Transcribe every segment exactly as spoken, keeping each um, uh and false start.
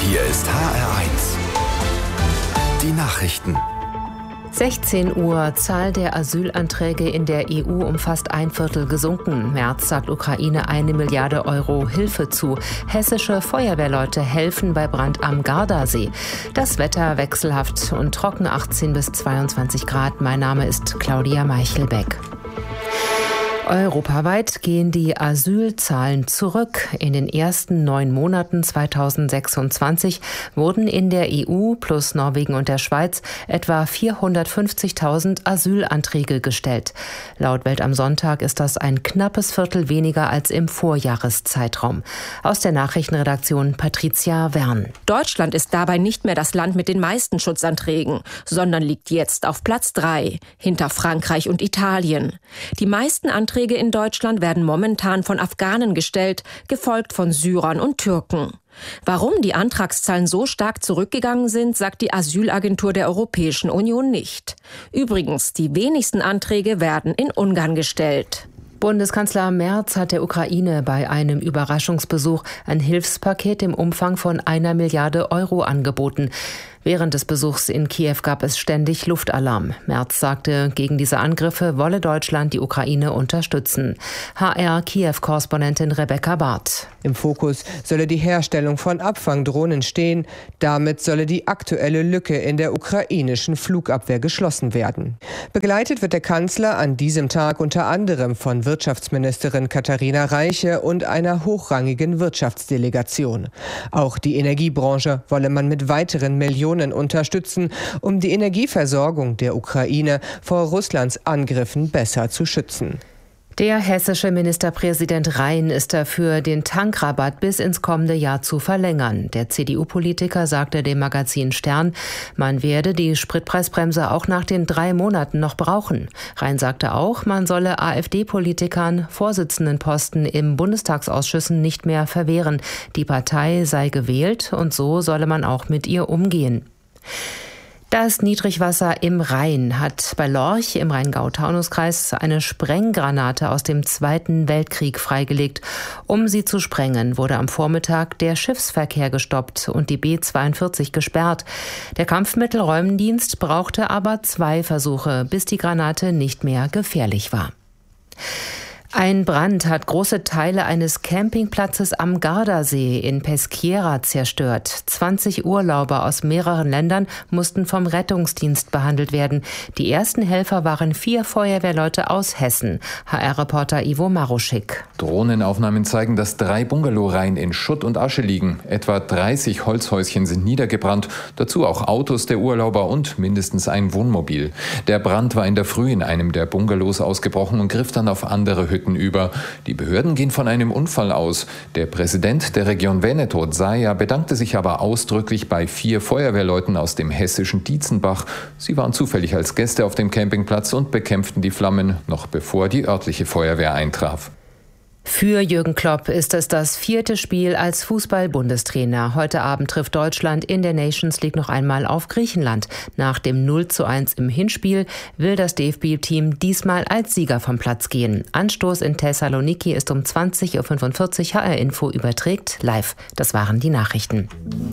Hier ist H R eins. Die Nachrichten. sechzehn Uhr, Zahl der Asylanträge in der E U um fast ein Viertel gesunken. März sagt Ukraine eine Milliarde Euro Hilfe zu. Hessische Feuerwehrleute helfen bei Brand am Gardasee. Das Wetter wechselhaft und trocken, achtzehn bis zweiundzwanzig Grad. Mein Name ist Claudia Meichelbeck. Europaweit gehen die Asylzahlen zurück. In den ersten neun Monaten zweitausendsechsundzwanzig wurden in der E U plus Norwegen und der Schweiz etwa vierhundertfünfzigtausend Asylanträge gestellt. Laut Welt am Sonntag ist das ein knappes Viertel weniger als im Vorjahreszeitraum. Aus der Nachrichtenredaktion Patricia Wern. Deutschland ist dabei nicht mehr das Land mit den meisten Schutzanträgen, sondern liegt jetzt auf Platz drei, hinter Frankreich und Italien. Die meisten Anträge in Deutschland werden momentan von Afghanen gestellt, gefolgt von Syrern und Türken. Warum die Antragszahlen so stark zurückgegangen sind, sagt die Asylagentur der Europäischen Union nicht. Übrigens, die wenigsten Anträge werden in Ungarn gestellt. Bundeskanzler Merz hat der Ukraine bei einem Überraschungsbesuch ein Hilfspaket im Umfang von einer Milliarde Euro angeboten. Während des Besuchs in Kiew gab es ständig Luftalarm. Merz sagte, gegen diese Angriffe wolle Deutschland die Ukraine unterstützen. H R-Kiew-Korrespondentin Rebecca Barth. Im Fokus solle die Herstellung von Abfangdrohnen stehen. Damit solle die aktuelle Lücke in der ukrainischen Flugabwehr geschlossen werden. Begleitet wird der Kanzler an diesem Tag unter anderem von Wirtschaftsministerin Katharina Reiche und einer hochrangigen Wirtschaftsdelegation. Auch die Energiebranche wolle man mit weiteren Millionen unterstützen, um die Energieversorgung der Ukraine vor Russlands Angriffen besser zu schützen. Der hessische Ministerpräsident Rhein ist dafür, den Tankrabatt bis ins kommende Jahr zu verlängern. Der C D U-Politiker sagte dem Magazin Stern, man werde die Spritpreisbremse auch nach den drei Monaten noch brauchen. Rhein sagte auch, man solle AfD-Politikern Vorsitzendenposten im Bundestagsausschüssen nicht mehr verwehren. Die Partei sei gewählt und so solle man auch mit ihr umgehen. Das Niedrigwasser im Rhein hat bei Lorch im Rheingau-Taunus-Kreis eine Sprenggranate aus dem Zweiten Weltkrieg freigelegt. Um sie zu sprengen, wurde am Vormittag der Schiffsverkehr gestoppt und die B zweiundvierzig gesperrt. Der Kampfmittelräumdienst brauchte aber zwei Versuche, bis die Granate nicht mehr gefährlich war. Ein Brand hat große Teile eines Campingplatzes am Gardasee in Peschiera zerstört. zwanzig Urlauber aus mehreren Ländern mussten vom Rettungsdienst behandelt werden. Die ersten Helfer waren vier Feuerwehrleute aus Hessen. H R-Reporter Ivo Maruschik. Drohnenaufnahmen zeigen, dass drei Bungalowreihen in Schutt und Asche liegen. Etwa dreißig Holzhäuschen sind niedergebrannt. Dazu auch Autos der Urlauber und mindestens ein Wohnmobil. Der Brand war in der Früh in einem der Bungalows ausgebrochen und griff dann auf andere Hütten über. Die Behörden gehen von einem Unfall aus. Der Präsident der Region Veneto, Zaia, bedankte sich aber ausdrücklich bei vier Feuerwehrleuten aus dem hessischen Dietzenbach. Sie waren zufällig als Gäste auf dem Campingplatz und bekämpften die Flammen, noch bevor die örtliche Feuerwehr eintraf. Für Jürgen Klopp ist es das vierte Spiel als Fußball-Bundestrainer. Heute Abend trifft Deutschland in der Nations League noch einmal auf Griechenland. Nach dem null zu eins im Hinspiel will das D F B-Team diesmal als Sieger vom Platz gehen. Anstoß in Thessaloniki ist um zwanzig Uhr fünfundvierzig. H R-Info überträgt live. Das waren die Nachrichten.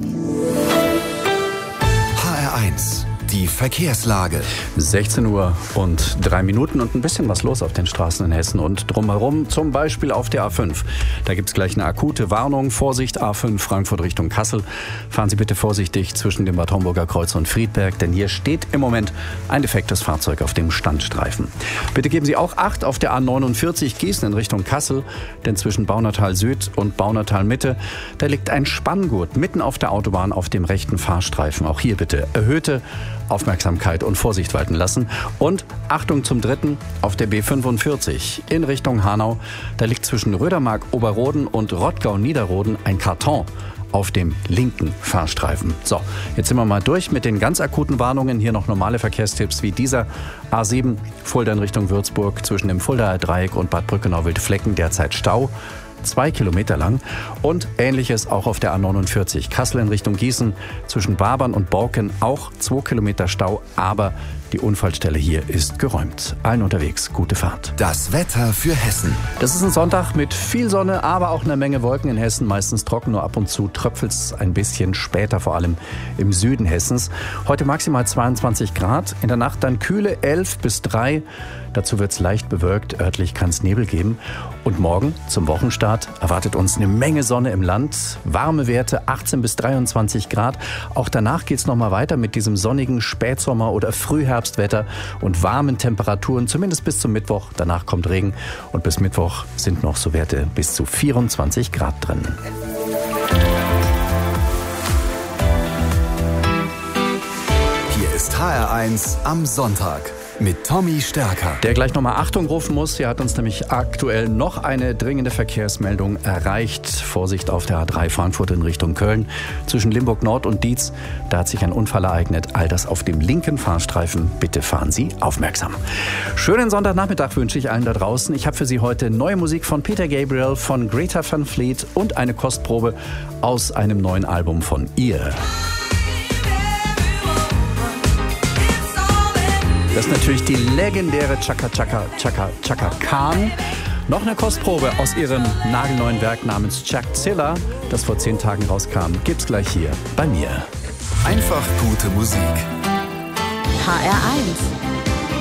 H R eins. Die Verkehrslage. sechzehn Uhr und drei Minuten und ein bisschen was los auf den Straßen in Hessen und drumherum, zum Beispiel auf der A fünf. Da gibt es gleich eine akute Warnung. Vorsicht, A fünf Frankfurt Richtung Kassel. Fahren Sie bitte vorsichtig zwischen dem Bad Homburger Kreuz und Friedberg, denn hier steht im Moment ein defektes Fahrzeug auf dem Standstreifen. Bitte geben Sie auch Acht auf der A neunundvierzig Gießen in Richtung Kassel, denn zwischen Baunatal Süd und Baunatal Mitte, da liegt ein Spanngurt mitten auf der Autobahn auf dem rechten Fahrstreifen. Auch hier bitte erhöhte Aufmerksamkeit und Vorsicht walten lassen. Und Achtung zum dritten auf der B fünfundvierzig in Richtung Hanau. Da liegt zwischen Rödermark-Oberroden und Rottgau-Niederroden ein Karton auf dem linken Fahrstreifen. So, jetzt sind wir mal durch mit den ganz akuten Warnungen. Hier noch normale Verkehrstipps wie dieser. A sieben Fulda in Richtung Würzburg zwischen dem Fuldaer Dreieck und Bad Brückenau-Wildflecken derzeit Stau. zwei Kilometer lang. Und Ähnliches auch auf der A neunundvierzig. Kassel in Richtung Gießen zwischen Barbern und Borken auch zwei Kilometer Stau, aber die Unfallstelle hier ist geräumt. Allen unterwegs, gute Fahrt. Das Wetter für Hessen. Das ist ein Sonntag mit viel Sonne, aber auch einer Menge Wolken in Hessen. Meistens trocken, nur ab und zu tröpfelt es ein bisschen später, vor allem im Süden Hessens. Heute maximal zweiundzwanzig Grad, in der Nacht dann kühle elf bis drei. Dazu wird es leicht bewölkt, örtlich kann es Nebel geben. Und morgen zum Wochenstart erwartet uns eine Menge Sonne im Land. Warme Werte achtzehn bis dreiundzwanzig Grad. Auch danach geht es nochmal weiter mit diesem sonnigen Spätsommer- oder Frühherbstwetter und warmen Temperaturen, zumindest bis zum Mittwoch. Danach kommt Regen und bis Mittwoch sind noch so Werte bis zu vierundzwanzig Grad drin. Hier ist H R eins am Sonntag mit Tommy Stärker. Der gleich nochmal Achtung rufen muss. Hier hat uns nämlich aktuell noch eine dringende Verkehrsmeldung erreicht. Vorsicht auf der A drei Frankfurt in Richtung Köln. Zwischen Limburg Nord und Dietz, da hat sich ein Unfall ereignet. All das auf dem linken Fahrstreifen. Bitte fahren Sie aufmerksam. Schönen Sonntagnachmittag wünsche ich allen da draußen. Ich habe für Sie heute neue Musik von Peter Gabriel, von Greta Van Fleet und eine Kostprobe aus einem neuen Album von ihr. Das ist natürlich die legendäre Chaka Chaka Chaka Chaka Khan. Noch eine Kostprobe aus ihrem nagelneuen Werk namens Jackzilla, das vor zehn Tagen rauskam. Gibt's gleich hier bei mir. Einfach gute Musik. H R eins.